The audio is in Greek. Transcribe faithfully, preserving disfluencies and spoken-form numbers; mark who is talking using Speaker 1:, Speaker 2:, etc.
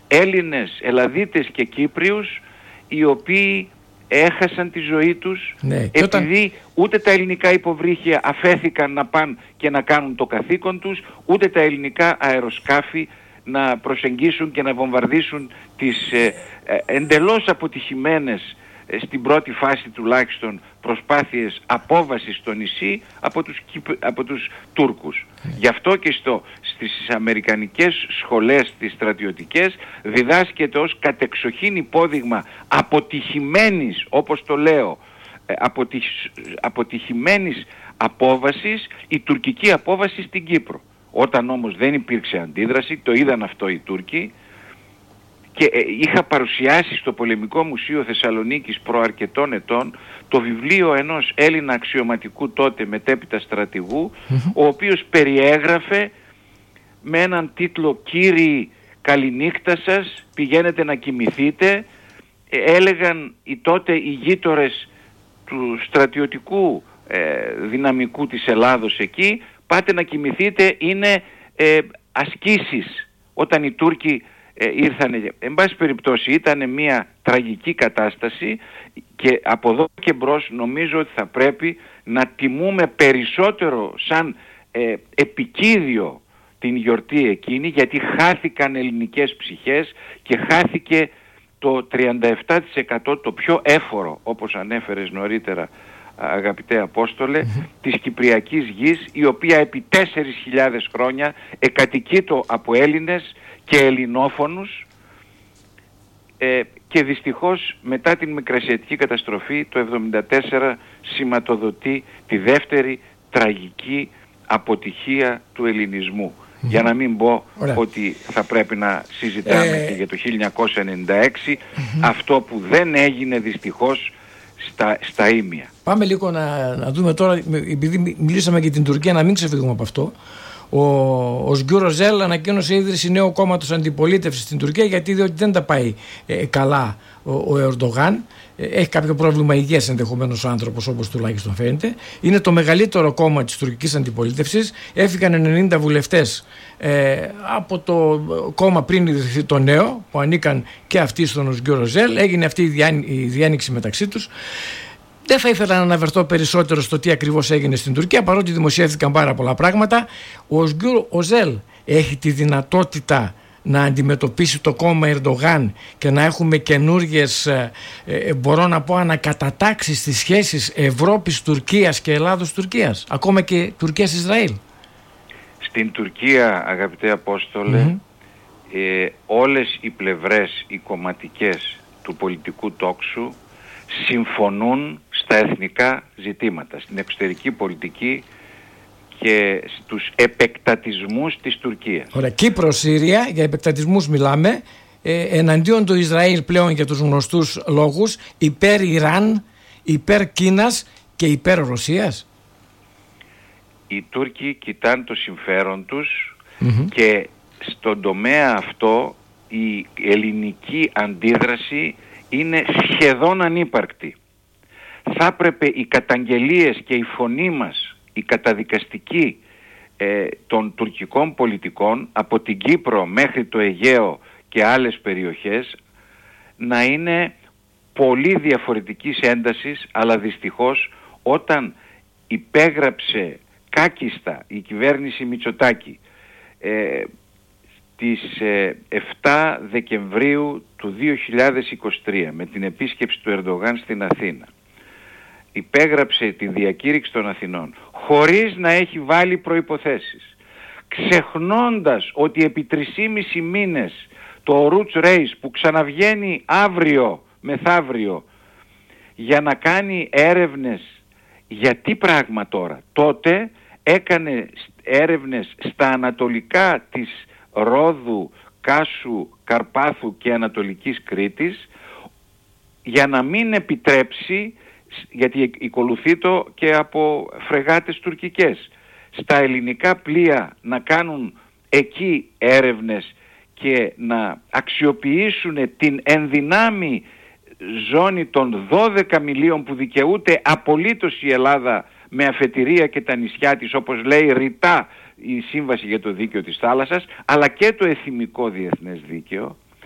Speaker 1: Έλληνες, Ελλαδίτες και Κύπριους οι οποίοι έχασαν τη ζωή τους, ναι, επειδή όταν... ούτε τα ελληνικά υποβρύχια αφέθηκαν να πάνε και να κάνουν το καθήκον τους, ούτε τα ελληνικά αεροσκάφη να προσεγγίσουν και να βομβαρδίσουν τις ε, ε, εντελώς αποτυχημένες, ε, στην πρώτη φάση τουλάχιστον, προσπάθειες απόβασης στο νησί από τους, από τους Τούρκους. Mm. Γι' αυτό και στο, στις αμερικανικές σχολές τις στρατιωτικές διδάσκεται ως κατεξοχήν υπόδειγμα αποτυχημένης, όπως το λέω, ε, αποτυχ, αποτυχημένης απόβασης η τουρκική απόβαση στην Κύπρο. Όταν όμως δεν υπήρξε αντίδραση, το είδαν αυτό οι Τούρκοι, και ε, είχα παρουσιάσει στο Πολεμικό Μουσείο Θεσσαλονίκης προ αρκετών ετών το βιβλίο ενός Έλληνα αξιωματικού τότε μετέπειτα στρατηγού, mm-hmm. ο οποίος περιέγραφε με έναν τίτλο «Κύριοι, καληνύχτα σας, πηγαίνετε να κοιμηθείτε». Ε, έλεγαν οι τότε οι γείτορες του στρατιωτικού ε, δυναμικού της Ελλάδος εκεί, πάτε να κοιμηθείτε, είναι ε, ασκήσεις. Όταν οι Τούρκοι ε, ήρθαν, εν πάση περιπτώσει ήταν μια τραγική κατάσταση, και από εδώ και μπρος νομίζω ότι θα πρέπει να τιμούμε περισσότερο σαν ε, επικίδιο την γιορτή εκείνη, γιατί χάθηκαν ελληνικές ψυχές και χάθηκε το τριάντα επτά τοις εκατό, το πιο έφορο, όπως ανέφερες νωρίτερα αγαπητέ Απόστολε, mm-hmm. της Κυπριακής γης, η οποία επί τέσσερις χιλιάδες χρόνια εκατοικείτο από Έλληνες και ελληνόφωνους, ε, και δυστυχώς μετά την Μικρασιατική καταστροφή το εβδομήντα τέσσερα σηματοδοτεί τη δεύτερη τραγική αποτυχία του ελληνισμού. Mm-hmm. Για να μην πω Ωραία. ότι θα πρέπει να συζητάμε ε... και για το χίλια εννιακόσια ενενήντα έξι, mm-hmm. αυτό που δεν έγινε δυστυχώς στα, στα ίμια.
Speaker 2: Πάμε λίγο να, να δούμε τώρα, επειδή μιλήσαμε για την Τουρκία, να μην ξεφύγουμε από αυτό. Ο, ο Σγκιού Ροζέλ ανακοίνωσε ίδρυση νέου κόμματος αντιπολίτευσης στην Τουρκία, γιατί διότι δεν τα πάει ε, καλά ο, ο Ερντογάν. Ε, έχει κάποιο πρόβλημα υγείας ενδεχομένως ο άνθρωπος, όπως τουλάχιστον φαίνεται. Είναι το μεγαλύτερο κόμμα της τουρκικής αντιπολίτευσης. Έφυγαν ενενήντα βουλευτές ε, από το κόμμα πριν ιδρυθεί το νέο, που ανήκαν και αυτοί στον Σγκιού Ροζέλ. Έγινε αυτή η, διά, η διάνοιξη μεταξύ τους. Δεν θα ήθελα να αναφερθώ περισσότερο στο τι ακριβώς έγινε στην Τουρκία, παρότι δημοσιεύτηκαν πάρα πολλά πράγματα. Ο Σγκιού Ροζέλ έχει τη δυνατότητα να αντιμετωπίσει το κόμμα Ερντογάν και να έχουμε καινούργιες, ε, μπορώ να πω, ανακατατάξεις στις σχέσεις Ευρώπης-Τουρκίας και Ελλάδος-Τουρκίας, ακόμα και Τουρκίας-Ισραήλ.
Speaker 1: Στην Τουρκία, αγαπητέ Απόστολε, mm-hmm. ε, όλες οι πλευρές, οι κομματικές του πολιτικού τόξου συμφωνούν στα εθνικά ζητήματα, στην εξωτερική πολιτική και στους επεκτατισμούς της Τουρκίας.
Speaker 2: Ωραία, Κύπρος, Συρία, για επεκτατισμούς μιλάμε, ε, εναντίον του Ισραήλ πλέον για τους γνωστούς λόγους, υπέρ Ιράν, υπέρ Κίνας και υπέρ Ρωσίας.
Speaker 1: Οι Τούρκοι κοιτάνε το συμφέρον τους, mm-hmm. και στον τομέα αυτό η ελληνική αντίδραση είναι σχεδόν ανύπαρκτη. Θα έπρεπε οι καταγγελίες και η φωνή μας, η καταδικαστική ε, των τουρκικών πολιτικών από την Κύπρο μέχρι το Αιγαίο και άλλες περιοχές, να είναι πολύ διαφορετικής έντασης, αλλά δυστυχώς όταν υπέγραψε κάκιστα η κυβέρνηση Μητσοτάκη ε, της εφτά Δεκεμβρίου του δύο χιλιάδες είκοσι τρία με την επίσκεψη του Ερντογάν στην Αθήνα, υπέγραψε τη διακήρυξη των Αθηνών χωρίς να έχει βάλει προϋποθέσεις, ξεχνώντας ότι επί τρισήμισι μήνες το Roots Race που ξαναβγαίνει αύριο μεθαύριο για να κάνει έρευνες για τι πράγμα τώρα, τότε έκανε έρευνες στα ανατολικά της Ρόδου, Κάσου, Καρπάθου και Ανατολικής Κρήτης, για να μην επιτρέψει, γιατί ακολουθεί το και από φρεγάτες τουρκικές, στα ελληνικά πλοία να κάνουν εκεί έρευνες και να αξιοποιήσουν την ενδυνάμει ζώνη των δώδεκα μιλίων που δικαιούται απολύτως η Ελλάδα με αφετηρία και τα νησιά της, όπως λέει ρητά η Σύμβαση για το Δίκαιο της Θάλασσας, αλλά και το εθιμικό διεθνές δίκαιο.